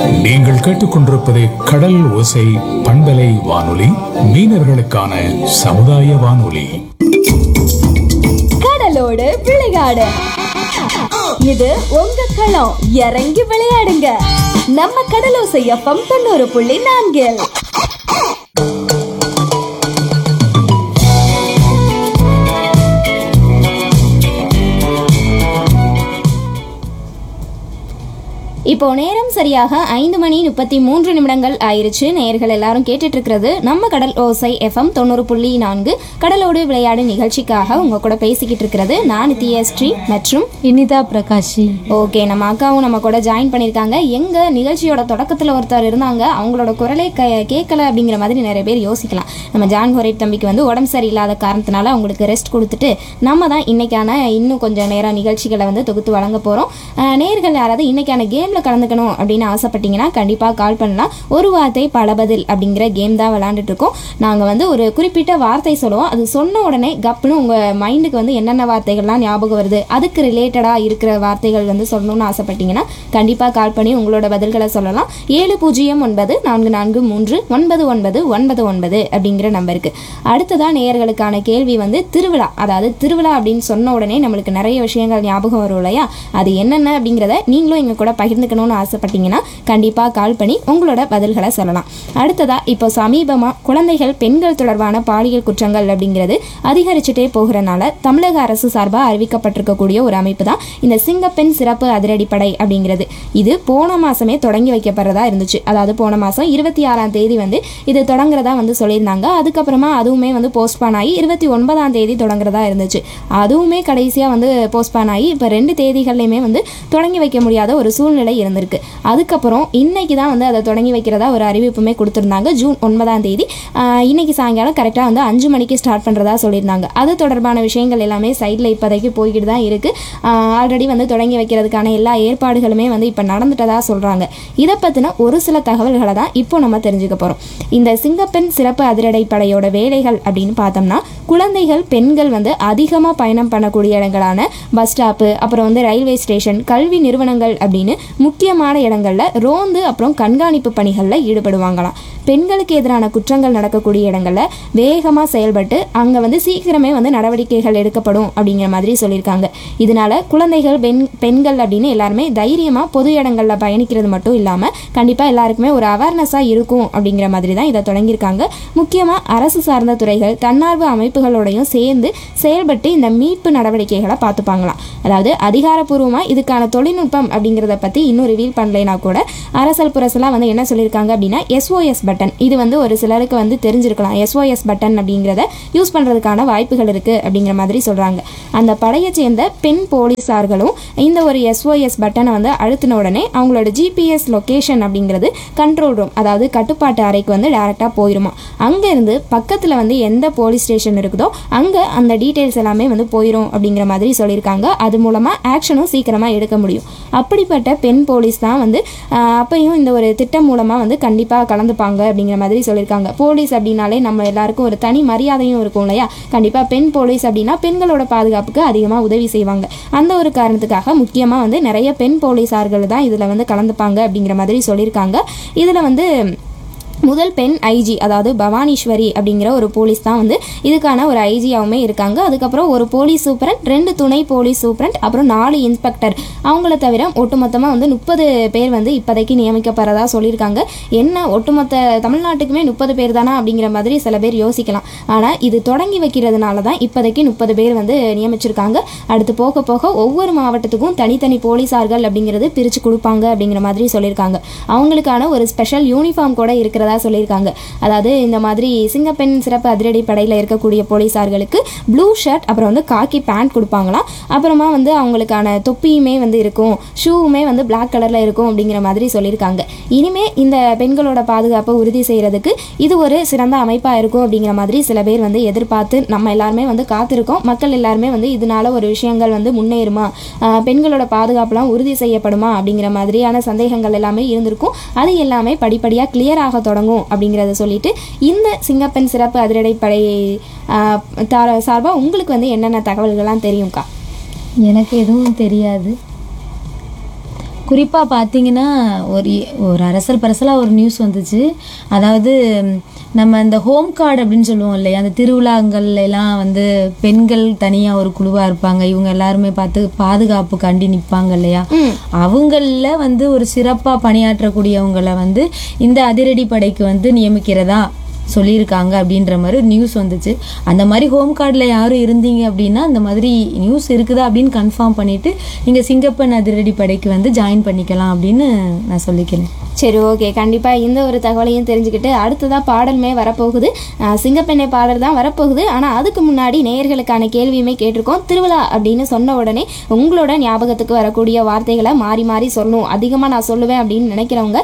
நீங்கள் கேட்டுக்கொண்டிருப்பது கடல் ஓசை பண்பலை வானொலி, மீனவர்களுக்கான சமுதாய வானொலி. கடலோடு விளையாடு, இது உங்க களம். இறங்கி விளையாடுங்க, நம்ம கடலோசை எஃப்எம் 90.4. இப்போ நேரம் சரியாக 5:33 ஆயிருச்சு. நேயர்கள் எல்லாரும் கேட்டுட்டு இருக்கிறது நம்ம கடல் ஓசை எஃப்எம் 90.4 கடலோடு விளையாடு நிகழ்ச்சிக்காக உங்க கூட பேசிக்கிட்டு இருக்கிறது நான் நித்யஸ்ரீ மற்றும் இனிதா பிரகாஷி. ஓகே, நம்ம அக்காவும் நம்ம கூட ஜாயின் பண்ணியிருக்காங்க. எங்க நிகழ்ச்சியோட தொடக்கத்தில் ஒருத்தர் இருந்தாங்க, அவங்களோட குரலே கேட்கல அப்படிங்கிற மாதிரி நிறைய பேர் யோசிக்கலாம். நம்ம ஜான் ஹொரேப் தம்பிக்கு வந்து உடம்பு சரியில்லாத காரணத்தினால அவங்களுக்கு ரெஸ்ட் கொடுத்துட்டு நம்ம தான் இன்னைக்கான இன்னும் கொஞ்சம் நேரம் நிகழ்ச்சிகளை வந்து தொகுத்து வழங்க போகிறோம். நேயர்கள் யாராவது இன்னைக்கான கேமில் கலந்துக்கணும் அப்படின்னு ஆசைப்பட்டீங்கன்னா கண்டிப்பாக கால் பண்ணலாம். ஒரு வார்த்தை பல பதில் அப்படிங்கிற கேம் தான் விளாண்டுட்டு இருக்கோம். நாங்கள் வந்து ஒரு குறிப்பிட்ட வார்த்தை சொல்லுவோம், அது சொன்ன உடனே கப்புன்னு உங்கள் மைண்டுக்கு வந்து என்னென்ன வார்த்தைகள்லாம் ஞாபகம் வருது, அதுக்கு ரிலேட்டடாக இருக்கிற வார்த்தைகள் வந்து சொல்லணும்னு ஆசைப்பட்டீங்கன்னா கண்டிப்பாக கால் பண்ணி உங்களோட பதில்களை சொல்லலாம். 7094439999 அப்படிங்கிற நம்பருக்கு. அடுத்ததான் நேயர்களுக்கான கேள்வி வந்து திருவிழா. அதாவது திருவிழா அப்படின்னு சொன்ன உடனே நம்மளுக்கு நிறைய விஷயங்கள் ஞாபகம் வரும் இல்லையா, அது என்னென்ன அப்படிங்கிறத நீங்களும் எங்கள் கூட பகிர்ந்துக்கணும்னு ஆசைப்பட்டீங்கன்னா கண்டிப்பாக கால் பண்ணி உங்களோட பதில்களை சொல்லலாம். அடுத்ததா இப்போ சமீபமாக குழந்தைகள் பெண்கள் தொடர்பான பாலியல் குற்றங்கள் அப்படிங்கிறது அதிகரிச்சுட்டே போகிறனால தமிழக அரசு சார்பாக அறிவிக்கப்பட்டிருக்கக்கூடிய ஒரு அமைப்பு தான் இந்த சிங்கப்பெண் சிறப்பு அதிரடிப்படை அப்படிங்கிறது. இது போன மாதமே தொடங்கி வைக்கப்படுறதா இருந்துச்சு. அதாவது போன மாதம் 26ஆம் தேதி வந்து இது தொடங்குறதா வந்து சொல்லியிருந்தாங்க. அதுக்கப்புறமா அதுவுமே வந்து போஸ்ட்பான் ஆகி 29ஆம் தேதி தொடங்குறதா இருந்துச்சு. அதுவுமே கடைசியாக வந்து போஸ்ட்பான் ஆகி இப்போ 2 தேதிகள்லையுமே வந்து தொடங்கி வைக்க முடியாத ஒரு சூழ்நிலை இருந்திருக்கு. அதுக்கப்புறம் இன்னைக்கு தான் வந்து அதை தொடங்கி வைக்கிறதா ஒரு அறிவிப்புமே கொடுத்துருந்தாங்க. ஜூன் 9ஆம் தேதி இன்னைக்கு சாயங்காலம் கரெக்டாக வந்து 5 மணிக்கு ஸ்டார்ட் பண்ணுறதா சொல்லியிருந்தாங்க. அது தொடர்பான விஷயங்கள் எல்லாமே சைடில் இப்போதைக்கு போய்கிட்டு தான் இருக்குது. ஆல்ரெடி வந்து தொடங்கி வைக்கிறதுக்கான எல்லா ஏற்பாடுகளுமே வந்து இப்போ நடந்துட்டதா சொல்கிறாங்க. இதை பற்றின ஒரு சில தகவல்களை தான் இப்போ நம்ம தெரிஞ்சுக்க போகிறோம். இந்த சிங்கப்பெண் சிறப்பு அதிரடிப்படையோட வேலைகள் அப்படின்னு பார்த்தோம்னா, குழந்தைகள் பெண்கள் வந்து அதிகமாக பயணம் பண்ணக்கூடிய இடங்களான பஸ் ஸ்டாப்பு, அப்புறம் வந்து ரயில்வே ஸ்டேஷன், கல்வி நிறுவனங்கள் அப்படின்னு முக்கியமான இடங்கள்ல ரோந்து அப்புறம் கண்காணிப்பு பணிகளில் ஈடுபடுவாங்களாம். பெண்களுக்கு எதிரான குற்றங்கள் நடக்கக்கூடிய இடங்கள்ல வேகமாக செயல்பட்டு அங்கே வந்து சீக்கிரமே வந்து நடவடிக்கைகள் எடுக்கப்படும் அப்படிங்கிற மாதிரி சொல்லியிருக்காங்க. இதனால குழந்தைகள் பெண்கள் அப்படின்னு எல்லாருமே தைரியமாக பொது இடங்களில் பயணிக்கிறது மட்டும் இல்லாமல் கண்டிப்பாக எல்லாருக்குமே ஒரு அவேர்னஸாக இருக்கும் அப்படிங்கிற மாதிரி தான் இதை தொடங்கியிருக்காங்க. முக்கியமாக அரசு சார்ந்த துறைகள் தன்னார்வ அமைப்புகளோடையும் சேர்ந்து செயல்பட்டு இந்த மீட்பு நடவடிக்கைகளை பார்த்துப்பாங்களாம். அதாவது அதிகாரப்பூர்வமாக இதுக்கான தொழில்நுட்பம் அப்படிங்கிறத பற்றி இன்னும் ரிவீல் பண்ணலைன்னா கூட அரசல் புரசலாக வந்து என்ன சொல்லியிருக்காங்க அப்படின்னா SOS பட்டன், இது வந்து ஒரு சிலருக்கு வந்து தெரிஞ்சிருக்கலாம். SOS பட்டன் அப்படிங்கிறத யூஸ் பண்ணுறதுக்கான வாய்ப்புகள் இருக்குது அப்படிங்கிற மாதிரி சொல்கிறாங்க. அந்த படையை சேர்ந்த பெண் போலீஸார்களும் இந்த ஒரு SOS பட்டனை வந்து அழுத்தின உடனே அவங்களோட GPS லொக்கேஷன் அப்படிங்கிறது கண்ட்ரோல் ரூம், அதாவது கட்டுப்பாட்டு அறைக்கு வந்து டைரெக்டாக போயிருமா. அங்கேருந்து பக்கத்தில் வந்து எந்த போலீஸ் ஸ்டேஷன் இருக்குதோ அங்கே அந்த டீட்டெயில்ஸ் எல்லாமே வந்து போயிடும் அப்படிங்கிற மாதிரி சொல்லியிருக்காங்க. அது மூலமாக ஆக்ஷனும் சீக்கிரமாக எடுக்க முடியும். அப்படிப்பட்ட பெண் போலீஸ் தான் வந்து அப்பையும் இந்த ஒரு திட்டம் மூலமாக வந்து கண்டிப்பாக கலந்துப்பாங்க அப்படிங்கிற மாதிரி சொல்லியிருக்காங்க. போலீஸ் அப்படின்னாலே நம்ம எல்லாருக்கும் ஒரு தனி மரியாதையும் இருக்கும் இல்லையா. கண்டிப்பாக பெண் போலீஸ் அப்படின்னா பெண்களோட பாதுகாப்புக்கு அதிகமாக உதவி செய்வாங்க. அந்த ஒரு காரணத்துக்காக முக்கியமாக வந்து நிறைய பெண் போலீஸார்கள் தான் இதில் வந்து கலந்துப்பாங்க அப்படிங்கிற மாதிரி சொல்லியிருக்காங்க. இதில் வந்து முதல் பெண் ஐஜி, அதாவது பவானீஸ்வரி அப்படிங்கிற ஒரு போலீஸ் தான் வந்து இதுக்கான ஒரு ஐஜியாவுமே இருக்காங்க. அதுக்கப்புறம் ஒரு போலீஸ் சூப்பரண்ட், 2 துணை போலீஸ் சூப்பரண்ட், அப்புறம் 4 இன்ஸ்பெக்டர். அவங்கள தவிர ஒட்டுமொத்தமாக வந்து 30 பேர் வந்து இப்போதைக்கு நியமிக்கப்படுறதா சொல்லியிருக்காங்க. என்ன ஒட்டுமொத்த தமிழ்நாட்டுக்குமே 30 பேர் தானா அப்படிங்கிற மாதிரி சில பேர் யோசிக்கலாம். ஆனால் இது தொடங்கி வைக்கிறதுனால தான் இப்போதைக்கு 30 பேர் வந்து நியமிச்சிருக்காங்க. அடுத்து போக போக ஒவ்வொரு மாவட்டத்துக்கும் தனித்தனி போலீஸார்கள் அப்படிங்கிறது பிரித்து கொடுப்பாங்க அப்படிங்கிற மாதிரி சொல்லியிருக்காங்க. அவங்களுக்கான ஒரு ஸ்பெஷல் யூனிஃபார்ம் கூட இருக்கிறதா சொல்லியிருக்காங்க. அதாவது இந்த மாதிரி சிங்கப்பெண் சிறப்பு அதிரடி படையில் இருக்கக்கூடிய போலீஸார்களுக்கு ப்ளூ ஷர்ட், அப்புறம் வந்து காக்கி பேண்ட் கொடுப்பாங்களாம். அப்புறமா வந்து அவங்களுக்கான தொப்பியுமே வந்து இருக்கும், ஷூவுமே வந்து பிளாக் கலரில் இருக்கும் அப்படிங்கிற மாதிரி சொல்லியிருக்காங்க. இனிமே இந்த பெண்களோட பாதுகாப்பை உறுதி செய்கிறதுக்கு இது ஒரு சிறந்த அமைப்பாக இருக்கும் அப்படிங்கிற மாதிரி சில பேர் வந்து எதிர்பார்த்து நம்ம எல்லாருமே வந்து காத்திருக்கோம். மக்கள் எல்லாருமே வந்து இதனால ஒரு விஷயங்கள் வந்து முன்னேறுமா, பெண்களோட பாதுகாப்புலாம் உறுதி செய்யப்படுமா அப்படிங்கிற மாதிரியான சந்தேகங்கள் எல்லாமே இருந்திருக்கும். அது எல்லாமே படிப்படியாக கிளியர் ஆக தொடங்கும் அப்படிங்கிறத சொல்லிட்டு இந்த சிங்கப்பெண் சிறப்பு அதிரடிப்படை சார்பாக உங்களுக்கு வந்து என்னென்ன தகவல்கள்லாம் தெரியும்க்கா? எனக்கு எதுவும் தெரியாது. குறிப்பாக பார்த்தீங்கன்னா ஒரு அரசல் பரசலாக ஒரு நியூஸ் வந்துச்சு. அதாவது நம்ம இந்த ஹோம் கார்டு அப்படின்னு சொல்லுவோம் இல்லையா, அந்த திருவிழாங்கள்ல எல்லாம் வந்து பெண்கள் தனியாக ஒரு குழுவாக இருப்பாங்க, இவங்க எல்லாருமே பாதுகாப்புக்காண்டி நிற்பாங்க இல்லையா, அவங்கள வந்து ஒரு சிறப்பாக பணியாற்றக்கூடியவங்களை வந்து இந்த அதிரடி படைக்கு வந்து நியமிக்கிறதா சொல்லியிருக்காங்க அப்படின்ற மாதிரி நியூஸ் வந்துச்சு. அந்த மாதிரி ஹோம் கார்டில் யாரும் இருந்தீங்க அப்படின்னா அந்த மாதிரி நியூஸ் இருக்குதா அப்படின்னு கன்ஃபார்ம் பண்ணிவிட்டு நீங்கள் சிங்கப்பெண் அதிரடி படைக்கு வந்து ஜாயின் பண்ணிக்கலாம் அப்படின்னு நான் சொல்லிக்கிறேன். சரி, ஓகே. கண்டிப்பாக இந்த ஒரு தகவலையும் தெரிஞ்சுக்கிட்டு அடுத்ததாக பாடலுமே வரப்போகுது. சிங்கப்பெண்ணை பாடல் தான் வரப்போகுது. ஆனால் அதுக்கு முன்னாடி நேயர்களுக்கான கேள்வியுமே கேட்டிருக்கோம். திருவிழா அப்படின்னு சொன்ன உடனே உங்களோட ஞாபகத்துக்கு வரக்கூடிய வார்த்தைகளை மாறி மாறி சொல்லணும், அதிகமாக நான் சொல்லுவேன் அப்படின்னு நினைக்கிறவங்க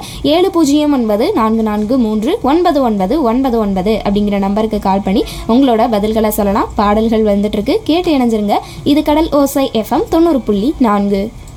7094399999 அப்படிங்கிற நம்பருக்கு கால் பண்ணி உங்களோட பதில்களை சொல்லலாம். பாடல்கள் வந்துட்டு இருக்கு, கேட்டு இணைஞ்சிருங்க. இது கடல் ஓசை FM 90.4.